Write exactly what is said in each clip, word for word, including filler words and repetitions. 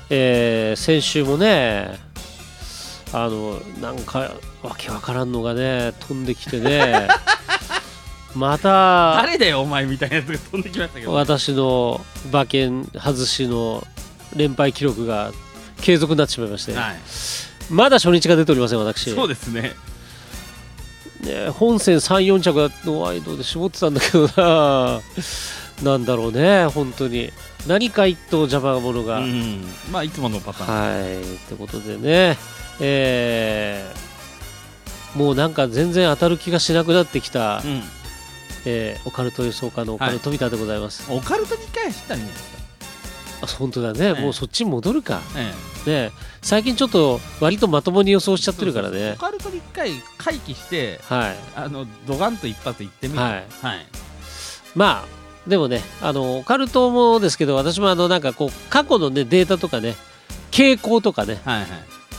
えー、先週もねあのなんかわけわからんのがね飛んできてねまた誰だよお前みたいなやつが飛んできましたけど、ね、 私の馬券外しの連敗記録が継続になってしまいまして、はい、まだ初日が出ておりません私。 そうですね。 ね本戦さん、よん着のワイドで絞ってたんだけどななんだろうね本当に何か一頭邪魔なものが、うん、 まあいつものパターンはいってことでね、えー、もうなんか全然当たる気がしなくなってきた、うんえー、オカルト予想家のオカルトビターでございます、 はい、オカルトに回走ったんですか。 あ本当だね、ええ、もうそっちに戻るか、 ええね、最近ちょっと割とまともに予想しちゃってるからね。そうそうそうオカルトにいっかい回帰して、 はい、 あのドガンと一発いってみる、はいはい、 まあでもねあのオカルトもですけど私もあのなんかこう過去の、ね、データとかね傾向とかね、はいはい、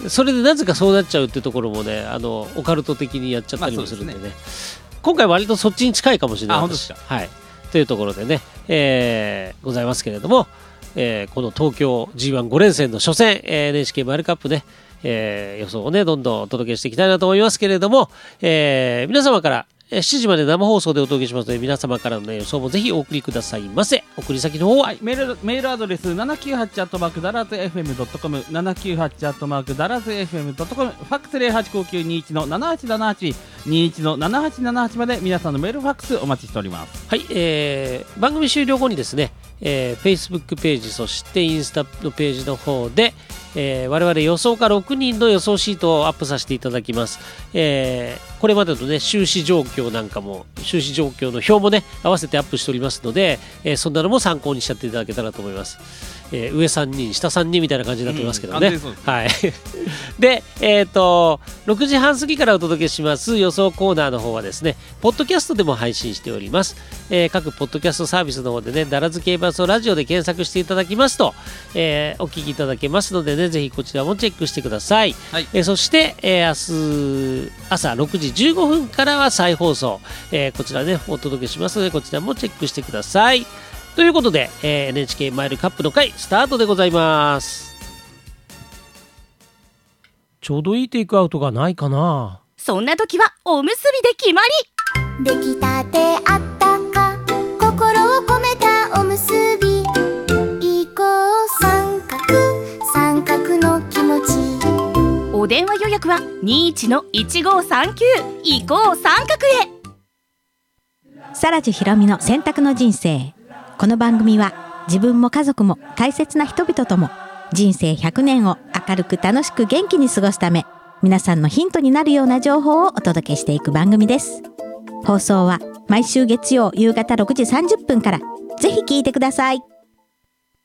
それでなぜかそうなっちゃうってところもねあのオカルト的にやっちゃったりもするんでね、まあ、そうですね。今回割とそっちに近いかもしれない。 あ本当ですか。 はい、というところでね、えー、ございますけれども、えー、この東京 ジーワンご 連戦の初戦、えー、エヌエイチケー マイルカップね、えー、予想をねどんどんお届けしていきたいなと思いますけれども、えー、皆様からしちじまで生放送でお届けしますので皆様からの、ね、予想もぜひお送りくださいませ。送り先の方は、はい、 メール、メールアドレスななきゅうはちアットマークダラズ エフエムドットコム ななきゅうはちアットマークダラズ エフエムドットコム ファックス ゼロはちごきゅうにいちのななはちななはち にいちのななはちななはちまで皆さんのメールファックスお待ちしております。 はい、えー、番組終了後にですね、えー、Facebook ページそしてインスタのページの方で、えー、我々予想家ろくにんの予想シートをアップさせていただきます、えー、これまでのね収支状況なんかも収支状況の表もね合わせてアップしておりますので、えー、そんなのも参考にしちゃっていただけたらと思います、えー、上さんにん下さんにんみたいな感じになってますけどね、うん、はいで、えーとろくじはん過ぎからお届けします予想コーナーの方はですねポッドキャストでも配信しております、えー、各ポッドキャストサービスの方でねダラズ競馬予想ラジオで検索していただきますと、えー、お聞きいただけますのでねぜひこちらもチェックしてください、はいえー、そして、えー、明日朝ろくじじゅうごふんからは再放送、えー、こちらねお届けしますのでこちらもチェックしてくださいということで、えー、エヌエイチケー マイルカップの回スタートでございます。ちょうどいいテイクアウトがないかな。 そんな時はおむすびで決まり。 出来たてあったか心を込めたおむすびいこう三角三角の気持ち。 お電話予約は にいちのいちごさんきゅう 移行三角へ。 サラジひろみの選択の人生。この番組は自分も家族も大切な人々とも人生ひゃくねんを明るく楽しく元気に過ごすため皆さんのヒントになるような情報をお届けしていく番組です。放送は毎週月曜夕方ろくじさんじゅっぷんからぜひ聞いてください。